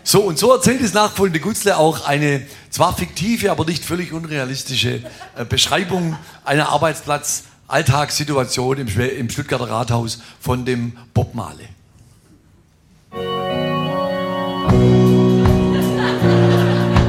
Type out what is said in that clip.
So, und so erzählt das nachfolgende Gutzle auch eine zwar fiktive, aber nicht völlig unrealistische Beschreibung einer Arbeitsplatz-Alltagssituation im Stuttgarter Rathaus von dem Bob Mahle.